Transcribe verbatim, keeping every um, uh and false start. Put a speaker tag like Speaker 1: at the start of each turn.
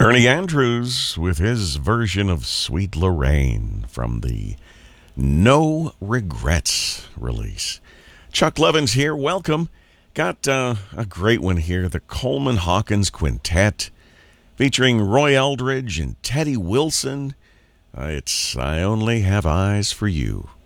Speaker 1: Ernie Andrews with his version of Sweet Lorraine from the No Regrets release. Chuck Levins here. Welcome. Got uh, a great one here. The Coleman Hawkins Quintet featuring Roy Eldridge and Teddy Wilson. Uh, it's I Only Have Eyes for You.